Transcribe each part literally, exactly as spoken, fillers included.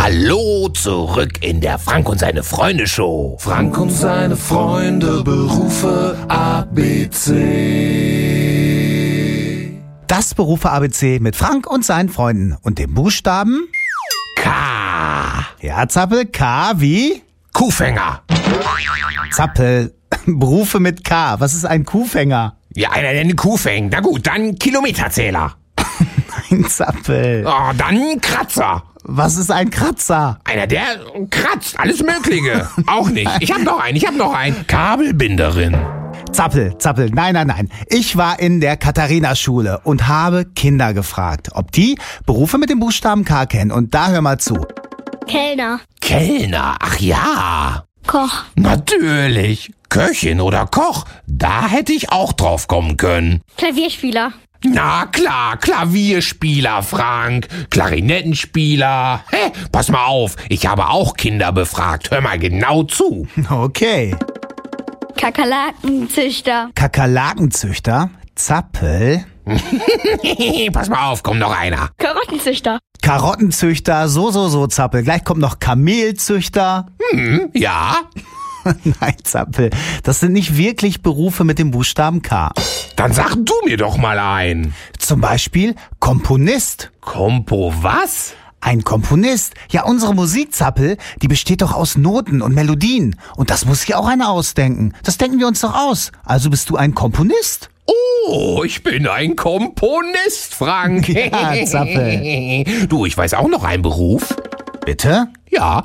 Hallo, zurück in der Frank und seine Freunde Show. Frank und seine Freunde, Berufe A B C. Das Berufe A B C mit Frank und seinen Freunden und dem Buchstaben K. Ja, Zappel, K wie? Kuhfänger. Zappel, Berufe mit K. Was ist ein Kuhfänger? Ja, einer, der eine Kuh fängt. Na gut, dann Kilometerzähler. Ein Zappel. Oh, dann Kratzer. Was ist ein Kratzer? Einer, der kratzt. Alles Mögliche. Auch nicht. Ich hab noch einen, ich hab noch einen. Kabelbinderin. Zappel, Zappel, nein, nein, nein. Ich war in der Katharina-Schule und habe Kinder gefragt, ob die Berufe mit dem Buchstaben K kennen. Und da hör mal zu. Kellner. Kellner, ach ja. Koch. Natürlich. Köchin oder Koch, da hätte ich auch drauf kommen können. Klavierspieler. Na klar, Klavierspieler, Frank, Klarinettenspieler. Hä, pass mal auf, ich habe auch Kinder befragt. Hör mal genau zu. Okay. Kakerlakenzüchter. Kakerlakenzüchter, Zappel, Pass mal auf, kommt noch einer. Karottenzüchter. Karottenzüchter, so, so, so, Zappel. Gleich kommt noch Kamelzüchter. Hm, ja. Nein, Zappel, das sind nicht wirklich Berufe mit dem Buchstaben K. Dann sag du mir doch mal ein. Zum Beispiel Komponist. Kompo was? Ein Komponist. Ja, unsere Musik, Zappel, die besteht doch aus Noten und Melodien. Und das muss sich auch einer ausdenken. Das denken wir uns doch aus. Also bist du ein Komponist. Oh, ich bin ein Komponist, Frank. Ja, Zappel. Du, ich weiß auch noch einen Beruf. Bitte? Ja,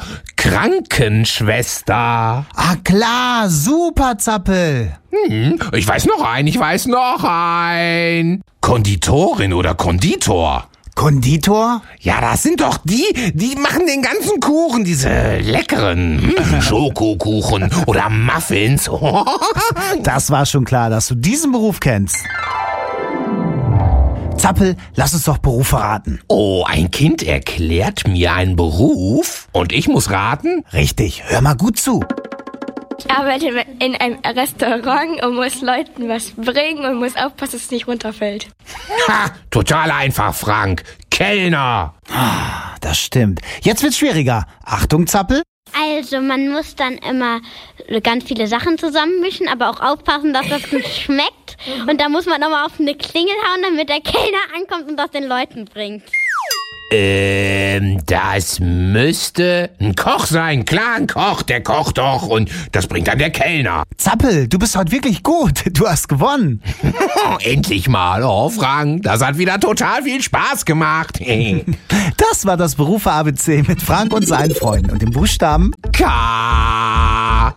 Krankenschwester. Ah, klar, super, Zappel. Hm, ich weiß noch einen, ich weiß noch einen. Konditorin oder Konditor. Konditor? Ja, das sind doch die, die machen den ganzen Kuchen, diese leckeren hm, Schokokuchen oder Muffins. Das war schon klar, dass du diesen Beruf kennst. Zappel, lass uns doch Berufe raten. Oh, ein Kind erklärt mir einen Beruf und ich muss raten? Richtig, hör mal gut zu. Ich arbeite in einem Restaurant und muss Leuten was bringen und muss aufpassen, dass es nicht runterfällt. Ha, total einfach, Frank. Kellner. Das stimmt. Jetzt wird's schwieriger. Achtung, Zappel. Also man muss dann immer ganz viele Sachen zusammenmischen, aber auch aufpassen, dass das gut schmeckt. Und da muss man nochmal auf eine Klingel hauen, damit der Kellner ankommt und das den Leuten bringt. Ähm, das müsste ein Koch sein. Klar, ein Koch, der kocht doch und das bringt dann der Kellner. Zappel, du bist heute wirklich gut. Du hast gewonnen. Endlich mal, oh Frank, das hat wieder total viel Spaß gemacht. Das war das Berufe A B C mit Frank und seinen Freunden und dem Buchstaben K.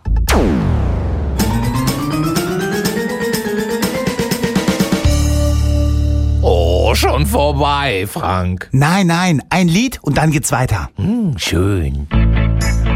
Oh, schon vorbei, Frank. Nein, nein, ein Lied und dann geht's weiter. Hm, schön.